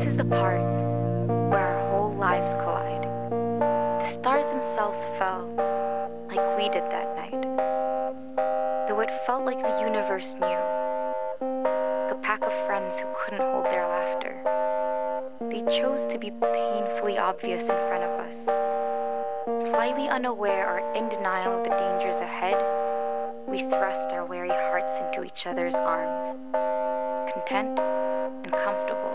is the part where our whole lives collide. The stars themselves fell like we did that night. Though it felt like the universe knew, like a pack of friends who couldn't hold their laughter. They chose to be painfully obvious in front of us. Slightly unaware or in denial of the dangers ahead, we thrust our weary hearts into each other's arms, content and comfortable